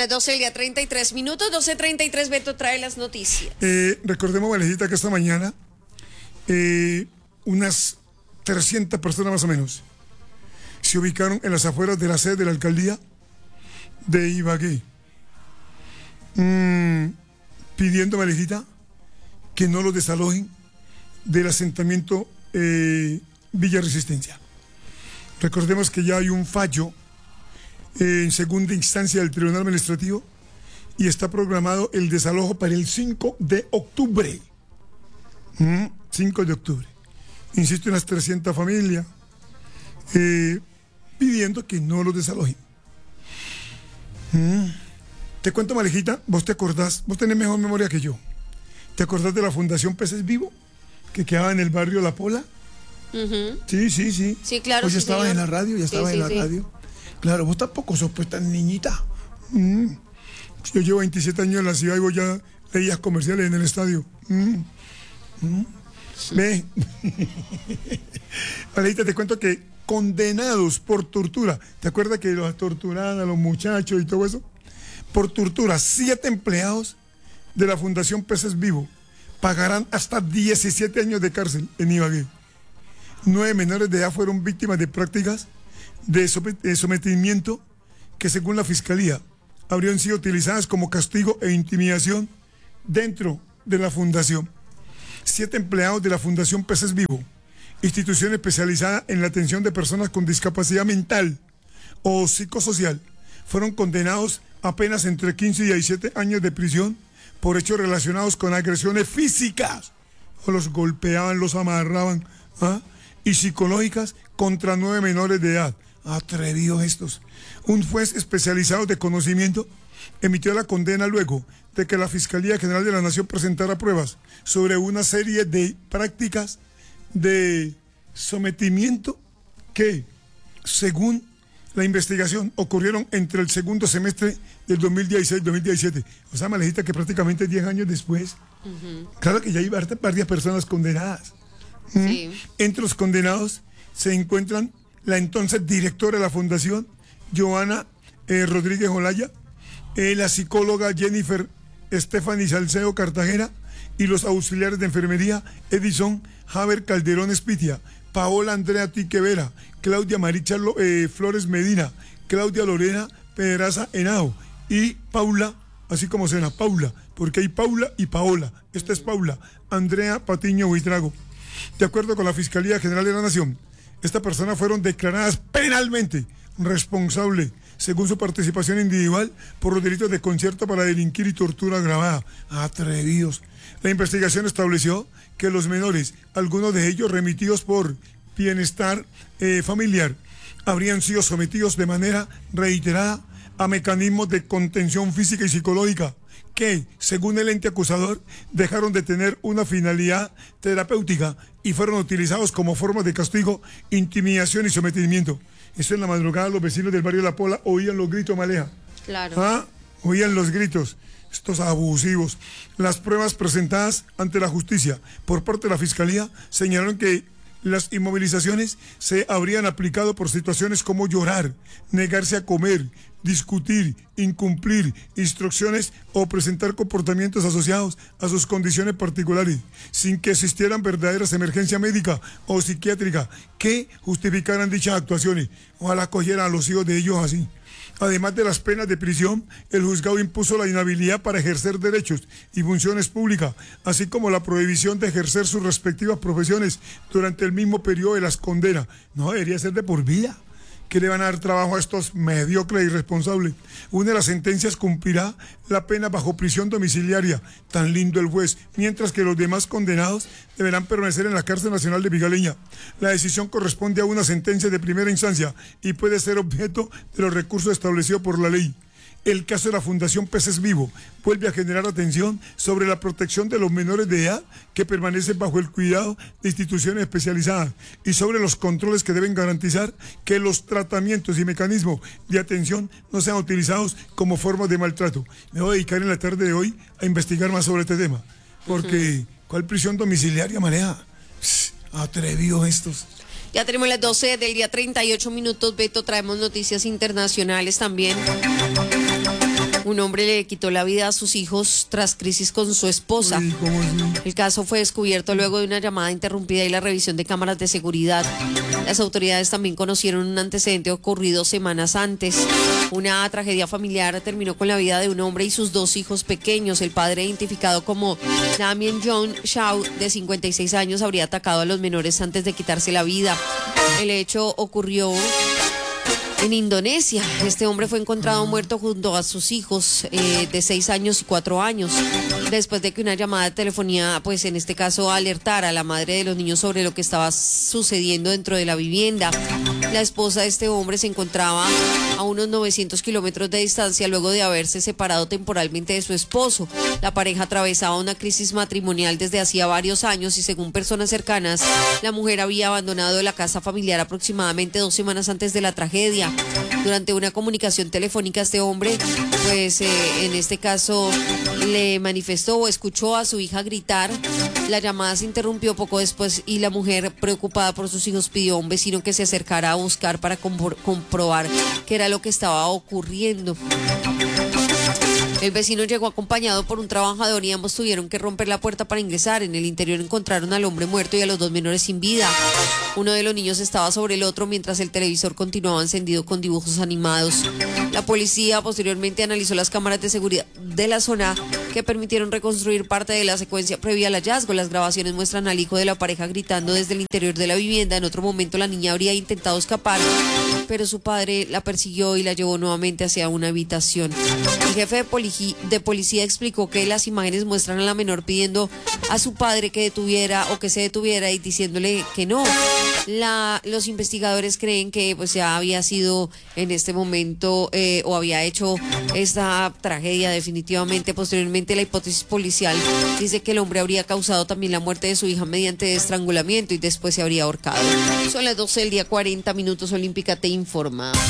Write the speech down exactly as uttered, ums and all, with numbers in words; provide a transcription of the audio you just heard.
las doce del día, treinta y tres minutos, doce treinta y tres, Beto trae las noticias. Eh, recordemos, Valejita, que esta mañana eh, unas trescientas personas más o menos se ubicaron en las afueras de la sede de la alcaldía de Ibagué, mm, pidiendo, Valejita, que no los desalojen del asentamiento eh, Villa Resistencia. Recordemos que ya hay un fallo eh, en segunda instancia del Tribunal Administrativo y está programado el desalojo para el cinco de octubre. ¿Mm? cinco de octubre. Insisto, unas trescientas familias eh, pidiendo que no los desalojen. ¿Mm? Te cuento, Malejita, vos te acordás, vos tenés mejor memoria que yo. ¿Te acordás de la Fundación Peces Vivo que quedaba en el barrio La Pola? Uh-huh. Sí, sí, sí. Sí, claro. Pues ya sí, estaba señor. en la radio, ya estaba sí, en sí, la sí. radio. Claro, vos tampoco sos pues tan niñita. Mm. Yo llevo veintisiete años en la ciudad y vos ya leías comerciales en el estadio. Mm. Mm. Ve. Valejita, te cuento que condenados por tortura, ¿te acuerdas que los torturaban a los muchachos y todo eso? Por tortura, siete empleados de la Fundación Peces Vivo pagarán hasta diecisiete años de cárcel en Ibagué. Nueve menores de edad fueron víctimas de prácticas de sometimiento que, según la Fiscalía, habrían sido utilizadas como castigo e intimidación dentro de la fundación. Siete empleados de la Fundación Peces Vivo, institución especializada en la atención de personas con discapacidad mental o psicosocial, fueron condenados apenas entre quince y diecisiete años de prisión por hechos relacionados con agresiones físicas, o los golpeaban, los amarraban, ¿ah? y psicológicas contra nueve menores de edad. Atrevidos estos. Un juez especializado de conocimiento emitió la condena luego de que la Fiscalía General de la Nación presentara pruebas sobre una serie de prácticas de sometimiento que, según la investigación, ocurrieron entre el segundo semestre del dos mil dieciséis y dos mil diecisiete. O sea, Malejita, que prácticamente diez años después. Uh-huh. Claro que ya hay varias personas condenadas. Sí. Entre los condenados se encuentran la entonces directora de la fundación, Joana eh, Rodríguez Olaya, eh, la psicóloga Jennifer Stephanie Salcedo Cartagena y los auxiliares de enfermería Edison Javier Calderón Espitia, Paola Andrea Tiquevera, Claudia Maricha eh, Flores Medina, Claudia Lorena Pedraza Henao y Paula, así como suena, Paula, porque hay Paula y Paola. Esta es Paula, Andrea Patiño Buitrago. De acuerdo con la Fiscalía General de la Nación, estas personas fueron declaradas penalmente responsables, según su participación individual, por los delitos de concierto para delinquir y tortura agravada. Atrevidos. La investigación estableció que los menores, algunos de ellos remitidos por bienestar eh, familiar, habrían sido sometidos de manera reiterada a mecanismos de contención física y psicológica que, según el ente acusador, dejaron de tener una finalidad terapéutica y fueron utilizados como forma de castigo, intimidación y sometimiento. Eso en la madrugada los vecinos del barrio La Pola oían los gritos, Maleja. Claro. ¿Ah? Oían los gritos. Estos abusivos. Las pruebas presentadas ante la justicia por parte de la Fiscalía señalaron que las inmovilizaciones se habrían aplicado por situaciones como llorar, negarse a comer, discutir, incumplir instrucciones o presentar comportamientos asociados a sus condiciones particulares, sin que existieran verdaderas emergencias médicas o psiquiátricas que justificaran dichas actuaciones. Ojalá cogieran a los hijos de ellos así. Además de las penas de prisión, el juzgado impuso la inhabilidad para ejercer derechos y funciones públicas, así como la prohibición de ejercer sus respectivas profesiones durante el mismo periodo de las condenas. No, debería ser de por vida. ¿Qué le van a dar trabajo a estos mediocres e irresponsables? Una de las sentencias cumplirá la pena bajo prisión domiciliaria, tan lindo el juez, mientras que los demás condenados deberán permanecer en la cárcel nacional de Vigaleña. La decisión corresponde a una sentencia de primera instancia y puede ser objeto de los recursos establecidos por la ley. El caso de la Fundación Peces Vivo vuelve a generar atención sobre la protección de los menores de edad que permanecen bajo el cuidado de instituciones especializadas y sobre los controles que deben garantizar que los tratamientos y mecanismos de atención no sean utilizados como formas de maltrato. Me voy a dedicar en la tarde de hoy a investigar más sobre este tema, porque uh-huh. ¿cuál prisión domiciliaria, Marea? Atrevidos estos. Ya tenemos las doce del día, treinta y ocho minutos, Beto, traemos noticias internacionales también. Un hombre le quitó la vida a sus hijos tras crisis con su esposa. Uy, ¿cómo así? El caso fue descubierto luego de una llamada interrumpida y la revisión de cámaras de seguridad. Las autoridades también conocieron un antecedente ocurrido semanas antes. Una tragedia familiar terminó con la vida de un hombre y sus dos hijos pequeños. El padre, identificado como Damien John Shaw, de cincuenta y seis años, habría atacado a los menores antes de quitarse la vida. El hecho ocurrió en Indonesia. Este hombre fue encontrado muerto junto a sus hijos eh, de seis años y cuatro años, después de que una llamada de telefonía, pues en este caso, alertara a la madre de los niños sobre lo que estaba sucediendo dentro de la vivienda. La esposa de este hombre se encontraba a unos novecientos kilómetros de distancia luego de haberse separado temporalmente de su esposo. La pareja atravesaba una crisis matrimonial desde hacía varios años y, según personas cercanas, la mujer había abandonado la casa familiar aproximadamente dos semanas antes de la tragedia. Durante una comunicación telefónica, este hombre, pues eh, en este caso, le manifestó o escuchó a su hija gritar. La llamada se interrumpió poco después y la mujer, preocupada por sus hijos, pidió a un vecino que se acercara a buscar para compro- comprobar qué era lo que estaba ocurriendo. El vecino llegó acompañado por un trabajador y ambos tuvieron que romper la puerta para ingresar. En el interior encontraron al hombre muerto y a los dos menores sin vida. Uno de los niños estaba sobre el otro mientras el televisor continuaba encendido con dibujos animados. La policía posteriormente analizó las cámaras de seguridad de la zona que permitieron reconstruir parte de la secuencia previa al hallazgo. Las grabaciones muestran al hijo de la pareja gritando desde el interior de la vivienda. En otro momento la niña habría intentado escapar, pero su padre la persiguió y la llevó nuevamente hacia una habitación. El jefe de, poli- de policía explicó que las imágenes muestran a la menor pidiendo a su padre que detuviera o que se detuviera y diciéndole que no. La, los investigadores creen que pues ya había sido en este momento eh, o había hecho esta tragedia definitivamente. Posteriormente, la hipótesis policial dice que el hombre habría causado también la muerte de su hija mediante estrangulamiento y después se habría ahorcado. Son las doce del día, cuarenta minutos. Olímpica te informa.